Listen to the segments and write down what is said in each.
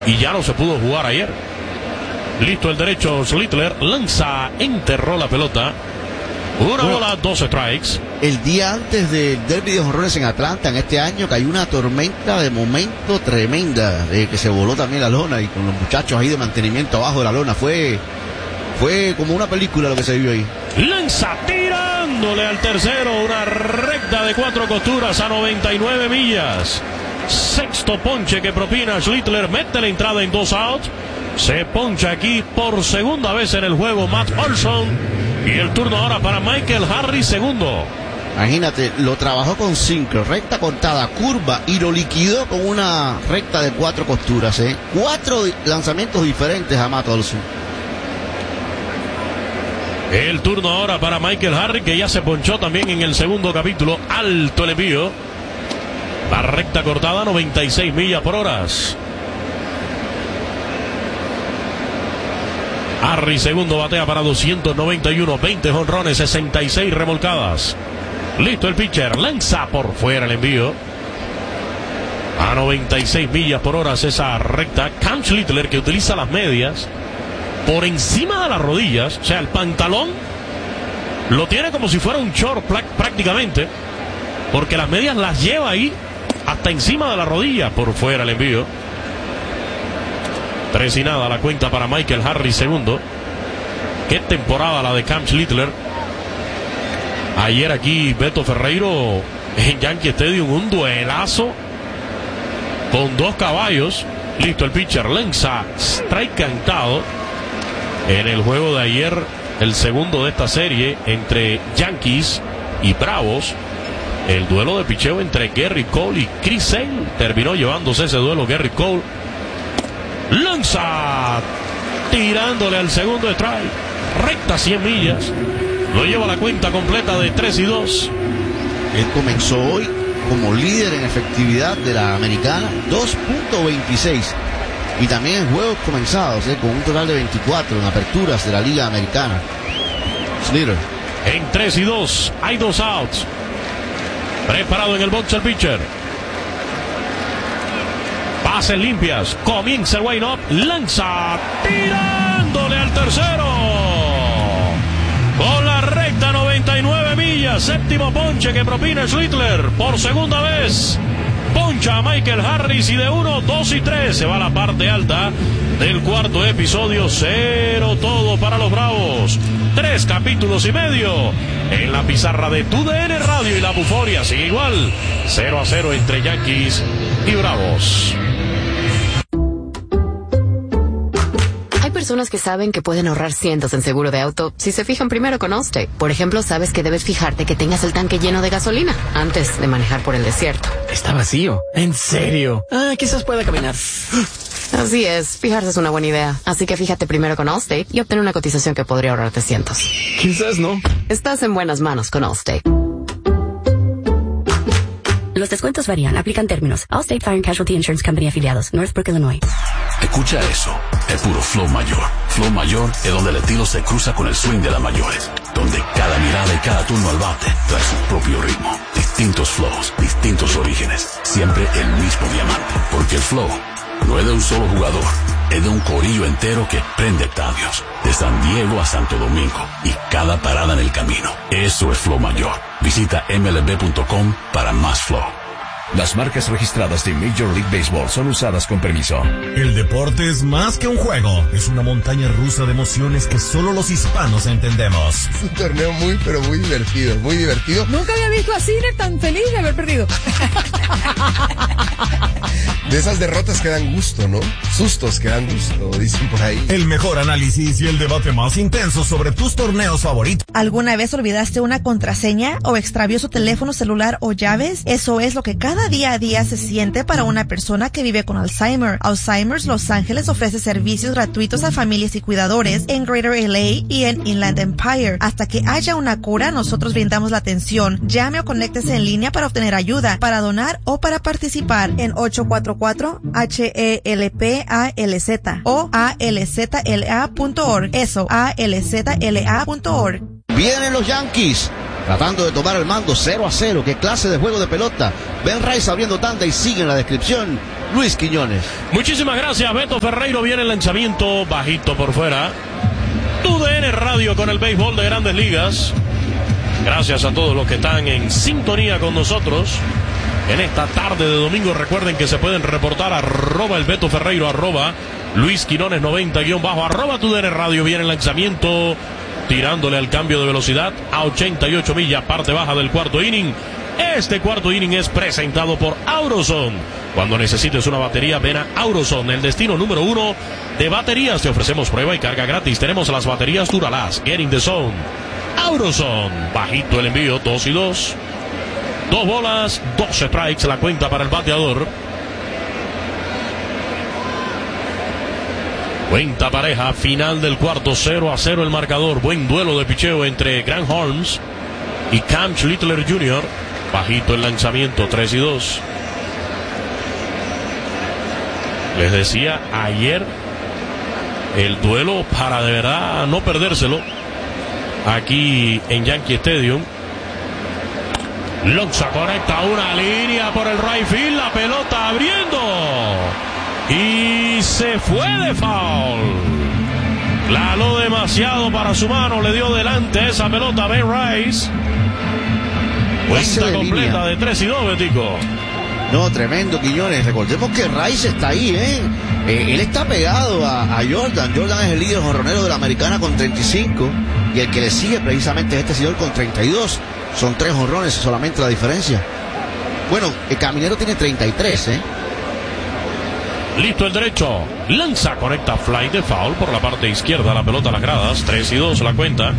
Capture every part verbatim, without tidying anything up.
y ya no se pudo jugar ayer. Listo el derecho, Schlittler lanza, enterró la pelota. Una bueno, bola, dos strikes. El día antes del derbi de jonrones en Atlanta, en este año, cayó una tormenta de momento tremenda, eh, que se voló también la lona, y con los muchachos ahí de mantenimiento abajo de la lona. Fue, fue como una película lo que se vio ahí. Lanza tirándole al tercero, una recta de cuatro costuras a noventa y nueve millas. Sexto ponche que propina Schlittler, mete la entrada en dos outs. Se poncha aquí por segunda vez en el juego Matt Olson. Y el turno ahora para Michael Harris, segundo. Imagínate, lo trabajó con cinco, recta cortada, curva, y lo liquidó con una recta de cuatro costuras, ¿eh? Cuatro lanzamientos diferentes a Matt Olson. El turno ahora para Michael Harris, que ya se ponchó también en el segundo capítulo. Alto el envío. La recta cortada, noventa y seis millas por hora. Harris, segundo, batea para doscientos noventa y uno, veinte jonrones, sesenta y seis remolcadas. Listo el pitcher, lanza por fuera el envío. A noventa y seis millas por hora esa recta. Cam Schlittler, que utiliza las medias por encima de las rodillas, o sea, el pantalón lo tiene como si fuera un short prácticamente, porque las medias las lleva ahí hasta encima de la rodilla. Por fuera el envío. Tres y nada la cuenta para Michael Harris, segundo. Qué temporada la de Cam Schlittler. Ayer aquí Beto Ferreiro en Yankee Stadium, un duelazo con dos caballos. Listo el pitcher, lanza, strike cantado. En el juego de ayer, el segundo de esta serie entre Yankees y Bravos, el duelo de picheo entre Gerrit Cole y Chris Sale. Terminó llevándose ese duelo Gerrit Cole. Lanza, tirándole al segundo strike, recta cien millas, lo lleva a la cuenta completa de tres y dos. Él comenzó hoy como líder en efectividad de la americana, dos punto veintiséis, y también en juegos comenzados, ¿eh? Con un total de veinticuatro en aperturas de la liga americana. Schlittler. En tres y dos, hay dos outs. Preparado en el box el pitcher. Bases limpias, comienza el wind up, lanza, tirándole al tercero. Con la recta noventa y nueve millas, séptimo ponche que propina Schlittler por segunda vez. Poncha a Michael Harris y de uno, dos y tres se va a la parte alta del cuarto episodio. Cero todo para los Bravos. Tres capítulos y medio en la pizarra de Tu D N Radio, y la buforia sigue igual. Cero a cero entre Yankees y Bravos. Personas que saben que pueden ahorrar cientos en seguro de auto si se fijan primero con Allstate. Por ejemplo, sabes que debes fijarte que tengas el tanque lleno de gasolina antes de manejar por el desierto. Está vacío. ¿En serio? Ah, quizás pueda caminar. Así es, fijarse es una buena idea. Así que fíjate primero con Allstate y obtén una cotización que podría ahorrarte cientos. Quizás no. Estás en buenas manos con Allstate. Los descuentos varían, aplican términos. Allstate Fire and Casualty Insurance Company afiliados, Northbrook, Illinois. Escucha eso, es puro flow mayor. Flow mayor es donde el estilo se cruza con el swing de las mayores, donde cada mirada y cada turno al bate trae su propio ritmo. Distintos flows, distintos orígenes, siempre el mismo diamante. Porque el flow no es de un solo jugador, es de un corillo entero que prende estadios, de San Diego a Santo Domingo, y cada parada en el camino. Eso es flow mayor. Visita M L B punto com para más flow. Las marcas registradas de Major League Baseball son usadas con permiso. El deporte es más que un juego. Es una montaña rusa de emociones que solo los hispanos entendemos. Es un torneo muy, pero muy divertido. Muy divertido. Nunca había visto a Cine tan feliz de haber perdido. De esas derrotas que dan gusto, ¿no? Sustos que dan gusto, dicen por ahí. El mejor análisis y el debate más intenso sobre tus torneos favoritos. ¿Alguna vez olvidaste una contraseña o extravió su teléfono celular o llaves? Eso es lo que cada día a día se siente para una persona que vive con Alzheimer. Alzheimer's Los Ángeles ofrece servicios gratuitos a familias y cuidadores en Greater L A y en Inland Empire. Hasta que haya una cura, nosotros brindamos la atención. Llame o conéctese en línea para obtener ayuda, para donar o para participar en ocho cuatro cuatro H E L P A L Z o A L Z L A punto org. Eso, A L Z L A punto org. Vienen los Yankees tratando de tomar el mando, cero a cero. ¿Qué clase de juego de pelota? Ben Rice abriendo tanda y sigue en la descripción. Luis Quiñones. Muchísimas gracias, Beto Ferreiro. Viene el lanzamiento bajito por fuera. Tu D N Radio con el béisbol de Grandes Ligas. Gracias a todos los que están en sintonía con nosotros en esta tarde de domingo. Recuerden que se pueden reportar arroba el Beto Ferreiro, arroba Luis Quiñones noventa guión bajo, arroba tu D N Radio. Viene el lanzamiento tirándole al cambio de velocidad a ochenta y ocho millas, parte baja del cuarto inning. Este cuarto inning es presentado por Auroson. Cuando necesites una batería, ven a Auroson, el destino número uno de baterías. Te ofrecemos prueba y carga gratis. Tenemos las baterías Duralast, Get in the Zone. Auroson, bajito el envío, dos y dos. Dos bolas, dos strikes, la cuenta para el bateador. Cuenta pareja, final del cuarto, cero a cero el marcador. Buen duelo de picheo entre Grant Holmes y Cam Schlittler junior Bajito el lanzamiento, tres y dos. Les decía ayer, el duelo para de verdad no perdérselo aquí en Yankee Stadium. Lonza conecta una línea por el right field, la pelota abriendo y se fue de foul. La aló demasiado para su mano, le dio delante esa pelota a Ben Rice. Cuenta completa línea de tres y dos, Betico. No, tremendo, Quiñones. Recordemos que Rice está ahí, ¿eh? eh él está pegado a, a Jordan. Jordan es el líder jonronero de la Americana con treinta y cinco. Y el que le sigue precisamente es este señor con treinta y dos. Son tres jonrones solamente la diferencia. Bueno, el Caminero tiene treinta y tres, ¿eh? Listo el derecho. Lanza, conecta fly de foul por la parte izquierda. La pelota a las gradas. tres y dos la cuenta.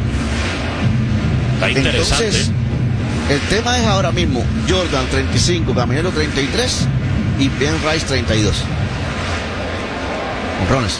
Está interesante. Entonces, el tema es ahora mismo Jordan treinta y cinco, Caminero treinta y tres y Ben Rice treinta y dos. Honrones.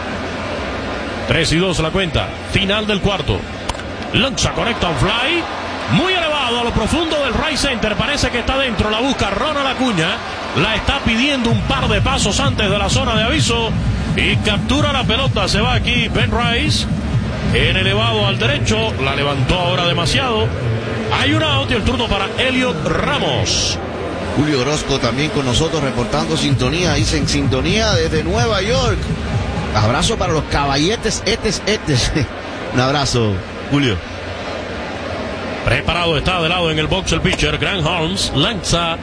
tres y dos la cuenta. Final del cuarto. Lanza, conecta un fly muy elevado a lo profundo del right center. Parece que está dentro. La busca Ronald Acuña. La está pidiendo un par de pasos antes de la zona de aviso y captura la pelota. Se va aquí Ben Rice en elevado al derecho. La levantó ahora demasiado. Hay un out y el turno para Elliot Ramos. Julio Orozco también con nosotros reportando sintonía. Dice en sintonía desde Nueva York. Abrazo para los caballetes, etes, etes. Un abrazo, Julio. Preparado está de lado en el box el pitcher Grant Holmes. Lanza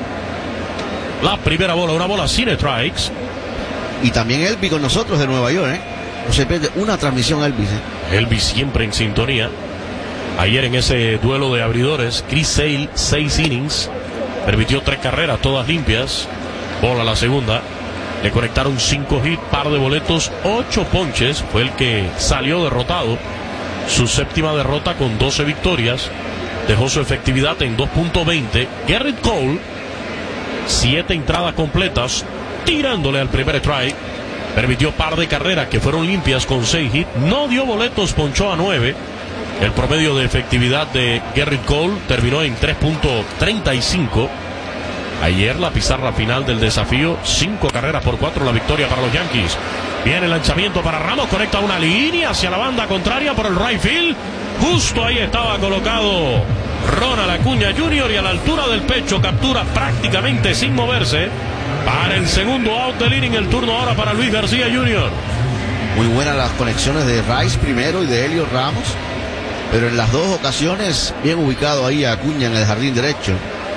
la primera bola, una bola sin strikes. Y también Elvis con nosotros de Nueva York, ¿eh? No se pierde una transmisión, Elvis, ¿eh? Elvis siempre en sintonía. Ayer en ese duelo de abridores, Chris Sale, seis innings, permitió tres carreras, todas limpias. Bola la segunda. Le conectaron cinco hits, par de boletos, ocho ponches. Fue el que salió derrotado. Su séptima derrota con doce victorias. Dejó su efectividad en dos punto veinte. Gerrit Cole, siete entradas completas, tirándole al primer strike. Permitió par de carreras que fueron limpias con seis hits. No dio boletos, ponchó a nueve. El promedio de efectividad de Gerrit Cole terminó en tres punto treinta y cinco. Ayer la pizarra final del desafío, cinco carreras por cuatro, la victoria para los Yankees. Viene el lanzamiento para Ramos, conecta una línea hacia la banda contraria por el right field. Justo ahí estaba colocado Ronald Acuña junior y a la altura del pecho captura prácticamente sin moverse para el segundo out del inning. El turno ahora para Luis García junior Muy buenas las conexiones de Rice primero y de Elliot Ramos, pero en las dos ocasiones bien ubicado ahí a Acuña en el jardín derecho.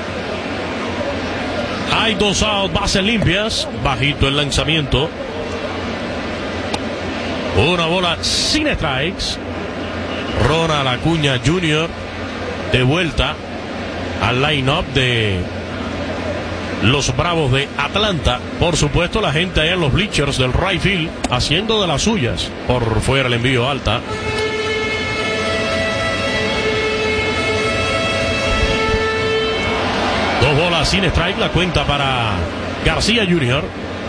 Hay dos outs, bases limpias, bajito el lanzamiento. Una bola sin strikes. Ronald Acuña junior de vuelta al line-up de los Bravos de Atlanta. Por supuesto, la gente allá en los bleachers del right field haciendo de las suyas. Por fuera el envío alta. Dos bolas sin strike, la cuenta para García junior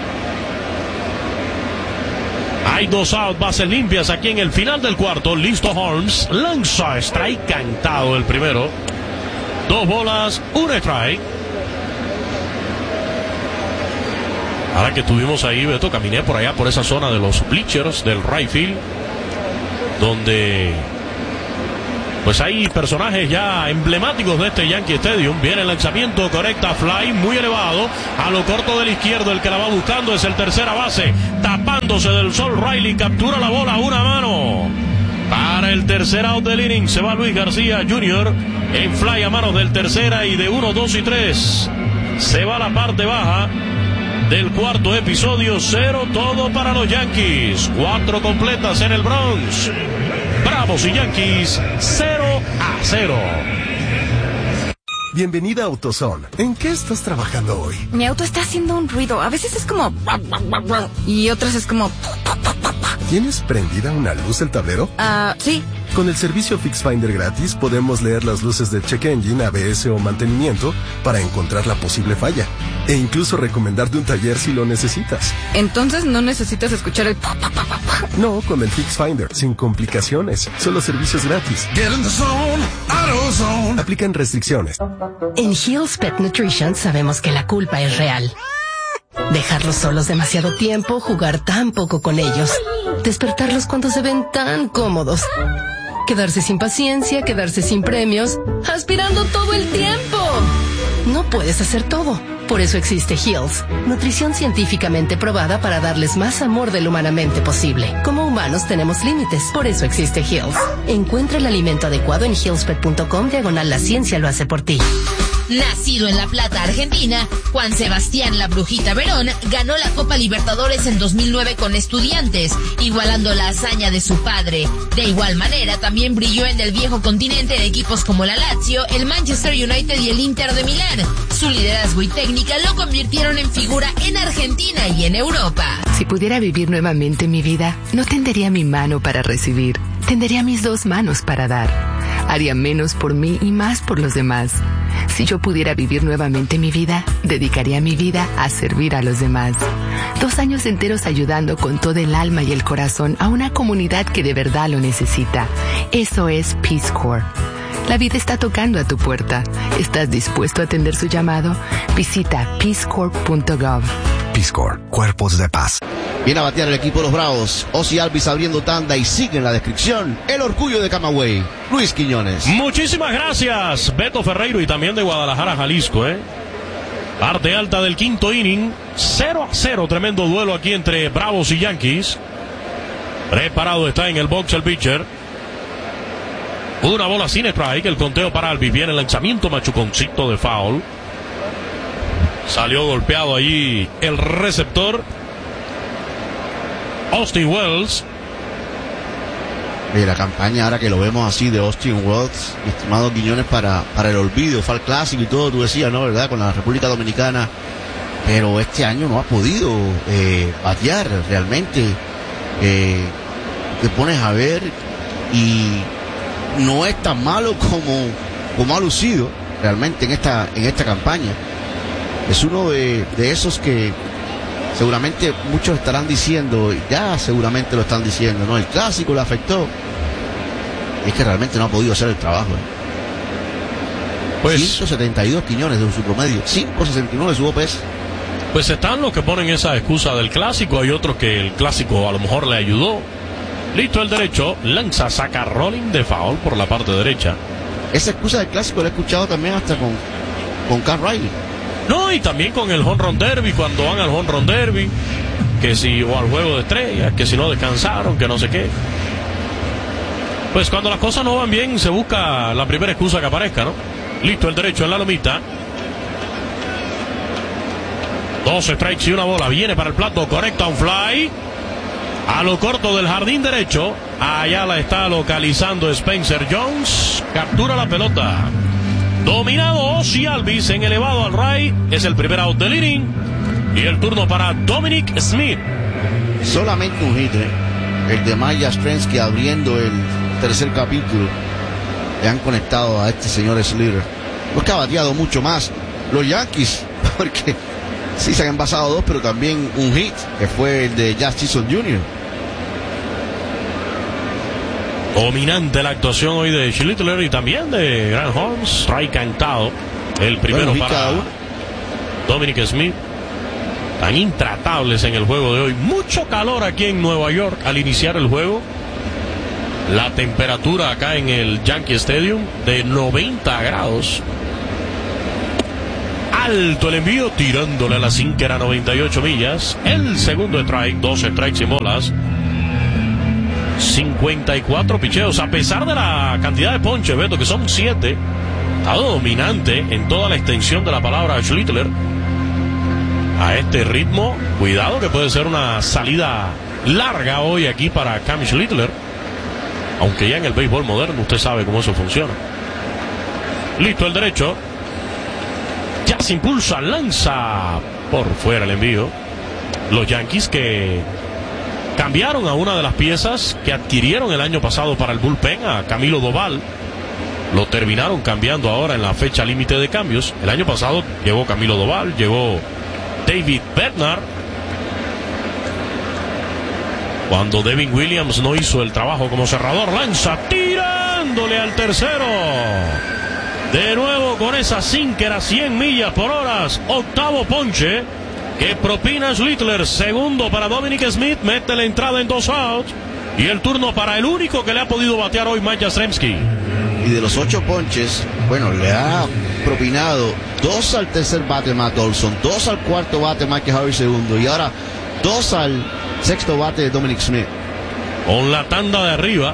Hay dos outs, bases limpias aquí en el final del cuarto. Listo Holmes, lanza strike cantado el primero. Dos bolas, un strike. Ahora que estuvimos ahí, Beto, caminé por allá por esa zona de los bleachers del right field, donde Pues hay personajes ya emblemáticos de este Yankee Stadium. Viene el lanzamiento, conecta fly muy elevado a lo corto del izquierdo. El que la va buscando es el tercera base, tapándose del sol. Riley captura la bola a una mano. Para el tercer out del inning se va Luis García junior en fly a manos del tercera, y de uno, dos y tres se va la parte baja del cuarto episodio. Cero todo para los Yankees. Cuatro completas en el Bronx. Bravos y Yankees, cero a cero. Bienvenida a AutoZone. ¿En qué estás trabajando hoy? Mi auto está haciendo un ruido. A veces es como... y otras es como... ¿Tienes prendida una luz del tablero? Ah, uh, sí. Con el servicio FixFinder gratis podemos leer las luces de check engine, A B S o mantenimiento para encontrar la posible falla. E incluso recomendarte un taller si lo necesitas. Entonces no necesitas escuchar el... No, con el FixFinder, sin complicaciones. Solo servicios gratis. Get in the zone, AutoZone. Aplican restricciones. En Hill's Pet Nutrition sabemos que la culpa es real. Dejarlos solos demasiado tiempo, jugar tan poco con ellos, despertarlos cuando se ven tan cómodos, quedarse sin paciencia, quedarse sin premios, aspirando todo el tiempo. No puedes hacer todo. Por eso existe Hill's, nutrición científicamente probada para darles más amor de lo humanamente posible. Como humanos tenemos límites, por eso existe Hill's. Encuentra el alimento adecuado en hillspet punto com diagonal la ciencia lo hace por ti. Nacido en La Plata, Argentina, Juan Sebastián La Brujita Verón ganó la Copa Libertadores en dos mil nueve con Estudiantes, igualando la hazaña de su padre. De igual manera, también brilló en el viejo continente de equipos como la Lazio, el Manchester United y el Inter de Milán. Su liderazgo y técnica lo convirtieron en figura en Argentina y en Europa. Si pudiera vivir nuevamente mi vida, no tendería mi mano para recibir, tendería mis dos manos para dar. Haría menos por mí y más por los demás. Si yo pudiera vivir nuevamente mi vida, dedicaría mi vida a servir a los demás. Dos años enteros ayudando con todo el alma y el corazón a una comunidad que de verdad lo necesita. Eso es Peace Corps. La vida está tocando a tu puerta. ¿Estás dispuesto a atender su llamado? Visita peace corps punto gov. Peace Corps, Cuerpos de Paz. Viene a batear el equipo de los Bravos. Ozzy Albies abriendo tanda y sigue en la descripción el orgullo de Camagüey, Luis Quiñones. Muchísimas gracias, Beto Ferreiro, y también de Guadalajara, Jalisco, ¿eh? Parte alta del quinto inning, cero a cero, tremendo duelo aquí entre Bravos y Yankees. Preparado está en el box el pitcher. Una bola sin strike, el conteo para Albies. Viene el lanzamiento, machuconcito de foul. Salió golpeado allí el receptor Austin Wells. Eh, la campaña ahora que lo vemos así de Austin Wells, mi estimado Quiñones, para, para el olvido, fue al clásico y todo, tú decías, ¿no? ¿Verdad? Con la República Dominicana. Pero este año no ha podido eh, batear realmente. Eh, te pones a ver y no es tan malo como, como ha lucido realmente en esta, en esta campaña. Es uno de, de esos que seguramente muchos estarán diciendo, ya seguramente lo están diciendo, ¿no? El clásico le afectó. Es que realmente no ha podido hacer el trabajo. ¿eh? Pues, ciento setenta y dos Quiñones de su promedio, cinco sesenta y nueve de su O P S. Pues están los que ponen esa excusa del clásico, hay otros que el clásico a lo mejor le ayudó. Listo el derecho, lanza, saca rolling de foul por la parte derecha. Esa excusa del clásico la he escuchado también hasta con, con Cal Riley. No, y también con el home run derby, cuando van al home run derby, que si, o al juego de estrellas, que si no descansaron, que no sé qué. Pues cuando las cosas no van bien, se busca la primera excusa que aparezca, ¿no? Listo el derecho en la lomita. Dos strikes y una bola, viene para el plato, conecta un fly. A lo corto del jardín derecho, allá la está localizando Spencer Jones, captura la pelota. Dominado Ozzy Albies en elevado al right, es el primer out del inning. Y el turno para Dominic Smith. Solamente un hit, ¿eh? El de Maya Strensky abriendo el tercer capítulo. Le han conectado a este señor Slater. No es que ha bateado mucho más los Yankees, porque sí se han envasado dos, pero también un hit, que fue el de Jazz Chisholm junior Dominante la actuación hoy de Schlittler y también de Grant Holmes. Strike cantado. El primero bueno, para Dominic Smith. Tan intratables en el juego de hoy. Mucho calor aquí en Nueva York al iniciar el juego. La temperatura acá en el Yankee Stadium de noventa grados. Alto el envío, tirándole a la sinker a noventa y ocho millas. El segundo strike, dos strikes y bolas. cincuenta y cuatro picheos, a pesar de la cantidad de ponches, Beto, que son siete. Ha dado dominante en toda la extensión de la palabra Schlittler. A este ritmo, cuidado que puede ser una salida larga hoy aquí para Cam Schlittler. Aunque ya en el béisbol moderno usted sabe cómo eso funciona. Listo el derecho. Ya se impulsa, lanza por fuera el envío. Los Yankees que cambiaron a una de las piezas que adquirieron el año pasado para el bullpen, a Camilo Doval. Lo terminaron cambiando ahora en la fecha límite de cambios. El año pasado llegó Camilo Doval, llegó David Bednar. Cuando Devin Williams no hizo el trabajo como cerrador, lanza tirándole al tercero. De nuevo con esa sinker a cien millas por hora. Octavo ponche que propina Schlittler. Segundo para Dominic Smith. Mete la entrada en dos outs. Y el turno para el único que le ha podido batear hoy, Mike Yastrzemski. Y de los ocho ponches, bueno, le ha propinado dos al tercer bate Matt Olson, dos al cuarto bate Mike Harvey segundo, y ahora dos al sexto bate de Dominic Smith. Con la tanda de arriba,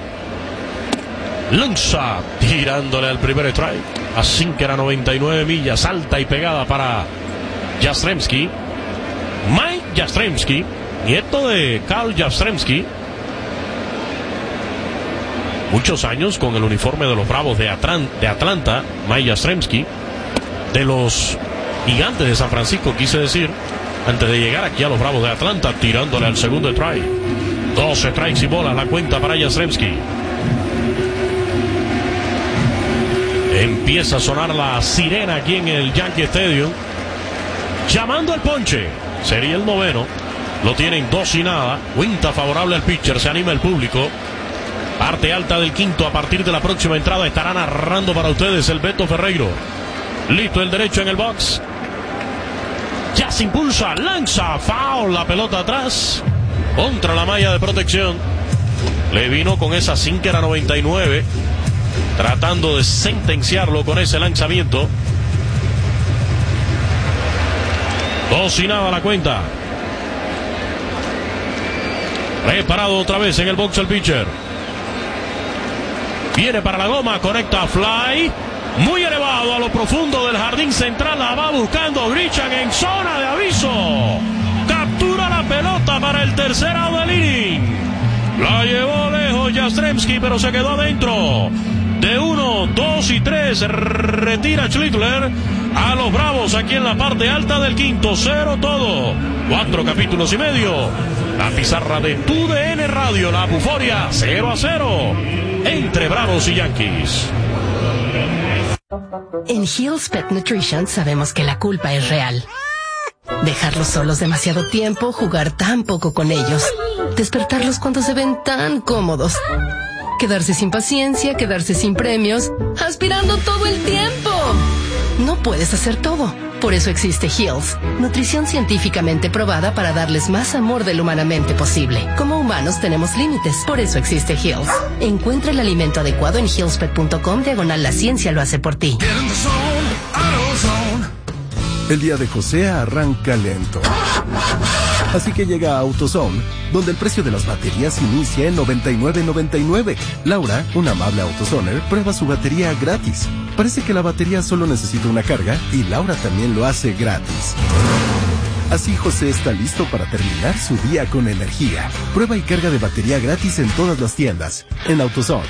lanza tirándole al primer strike. A sinker a noventa y nueve millas, alta y pegada para Yastrzemski. Mike Yastrzemski, nieto de Carl Yastrzemski. Muchos años con el uniforme de los Bravos de, Atlan- de Atlanta, Mike Yastrzemski. De los Gigantes de San Francisco, quise decir, antes de llegar aquí a los Bravos de Atlanta, tirándole al segundo strike. Dos strikes y bolas la cuenta para Yastrzemski. Empieza a sonar la sirena aquí en el Yankee Stadium, llamando al ponche. Sería el noveno. Lo tienen dos y nada. Cuenta favorable al pitcher. Se anima el público. Parte alta del quinto. A partir de la próxima entrada estará narrando para ustedes el Beto Ferreiro. Listo el derecho en el box. Ya se impulsa. Lanza. Foul. La pelota atrás. Contra la malla de protección. Le vino con esa sinker a noventa y nueve. Tratando de sentenciarlo con ese lanzamiento. Dos y nada la cuenta. Preparado otra vez en el box el pitcher. Viene para la goma, conecta fly. Muy elevado a lo profundo del jardín central. La va buscando Grisham en zona de aviso. Captura la pelota para el tercer out del inning. La llevó lejos Yastrzemski, pero se quedó adentro. De uno, dos y tres retira Schlittler a los Bravos aquí en la parte alta del quinto. Cero todo. Cuatro capítulos y medio. La pizarra de Tu D N Radio, la Buforia, cero a cero. Entre Bravos y Yankees. En Hill's Pet Nutrition sabemos que la culpa es real. Dejarlos solos demasiado tiempo, jugar tan poco con ellos, despertarlos cuando se ven tan cómodos, quedarse sin paciencia, quedarse sin premios, aspirando todo el tiempo. No puedes hacer todo. Por eso existe Hill's, nutrición científicamente probada para darles más amor del humanamente posible. Como humanos tenemos límites, por eso existe Hill's. Encuentra el alimento adecuado en hillspet punto com diagonal la ciencia lo hace por ti. El día de José arranca lento. Así que llega a AutoZone, donde el precio de las baterías inicia en noventa y nueve noventa y nueve. Laura, una amable AutoZoner, prueba su batería gratis. Parece que la batería solo necesita una carga y Laura también lo hace gratis. Así José está listo para terminar su día con energía. Prueba y carga de batería gratis en todas las tiendas. En AutoZone.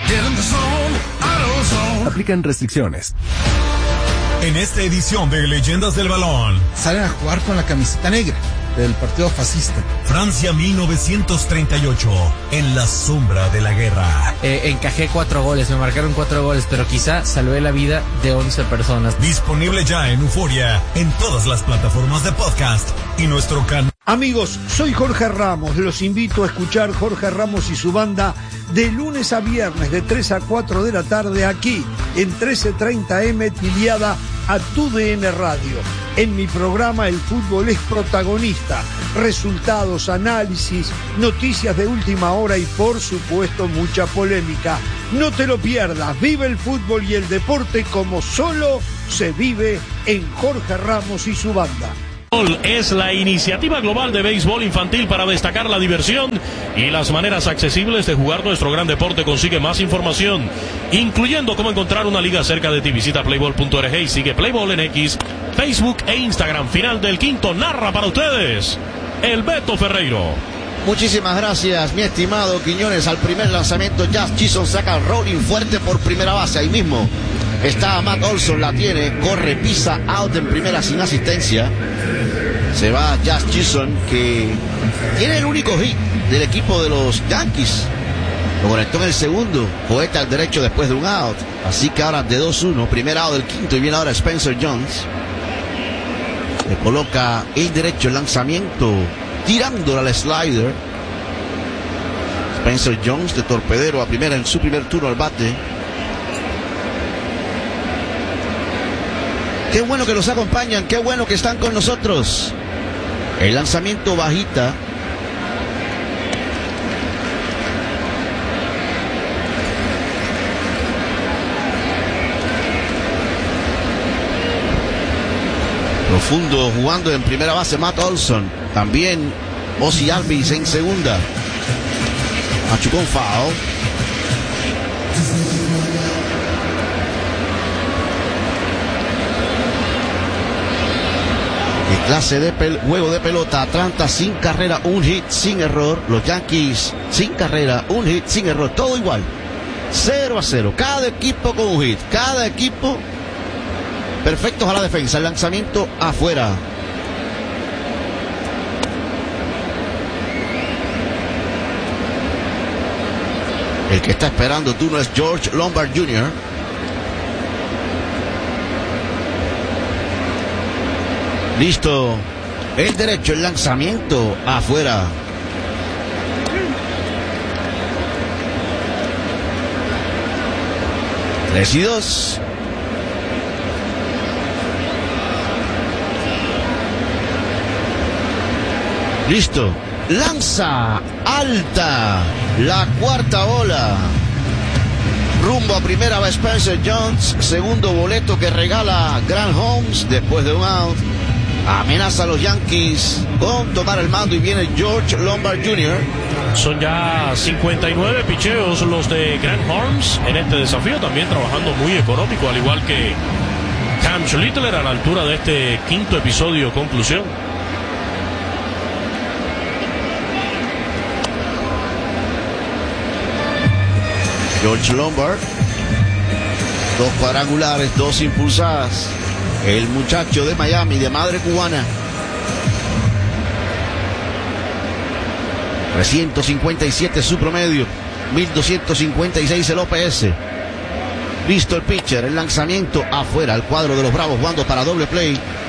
Aplican restricciones. En esta edición de Leyendas del Balón, salen a jugar con la camiseta negra del partido fascista. Francia mil novecientos treinta y ocho, en la sombra de la guerra. Eh, encajé cuatro goles, me marcaron cuatro goles, pero quizá salvé la vida de once personas. Disponible ya en Euforia, en todas las plataformas de podcast y nuestro canal. Amigos, soy Jorge Ramos, los invito a escuchar Jorge Ramos y su banda de lunes a viernes de tres a cuatro de la tarde aquí en trece treinta eme Tiliada a Tu D N Radio. En mi programa el fútbol es protagonista. Resultados, análisis, noticias de última hora y por supuesto mucha polémica. No te lo pierdas. Vive el fútbol y el deporte como solo se vive en Jorge Ramos y su banda. Es la iniciativa global de béisbol infantil para destacar la diversión y las maneras accesibles de jugar nuestro gran deporte. Consigue más información, incluyendo cómo encontrar una liga cerca de ti. Visita playball punto org y sigue Playball en X, Facebook e Instagram. Final del quinto, narra para ustedes el Beto Ferreiro. Muchísimas gracias, mi estimado Quiñones. Al primer lanzamiento, Jazz Chisholm saca el rolling fuerte por primera base. Ahí mismo está Matt Olson, la tiene, corre, pisa, out en primera sin asistencia. Se va Jazz Chisholm, que tiene el único hit del equipo de los Yankees. Lo conectó en el segundo, cohete al derecho después de un out. Así que ahora de dos uno, primer out del quinto, y viene ahora Spencer Jones. Le coloca el derecho, el lanzamiento, tirándola al slider. Spencer Jones de torpedero a primera en su primer turno al bate. Qué bueno que los acompañan, qué bueno que están con nosotros. El lanzamiento bajita. Profundo jugando en primera base Matt Olson. También Ozzie Albies en segunda. Machucó un foul. Qué clase de pel- juego de pelota. Atlanta sin carrera, un hit sin error. Los Yankees sin carrera, un hit sin error. Todo igual. cero a cero. Cada equipo con un hit. Cada equipo perfectos a la defensa. El lanzamiento afuera. El que está esperando turno es George Lombard junior Listo. El derecho, el lanzamiento afuera. Tres y dos. Listo. Lanza alta. La cuarta ola. Rumbo a primera va Spencer Jones. Segundo boleto que regala Grant Holmes después de un out. Amenaza a los Yankees con tomar el mando y viene George Lombard junior Son ya cincuenta y nueve picheos los de Grant Holmes en este desafío, también trabajando muy económico, al igual que Cam Schlittler a la altura de este quinto episodio conclusión. George Lombard, dos cuadrangulares, dos impulsadas. El muchacho de Miami, de madre cubana. trescientos cincuenta y siete su promedio, mil doscientos cincuenta y seis el O P S. Listo el pitcher, el lanzamiento afuera, el cuadro de los Bravos jugando para doble play.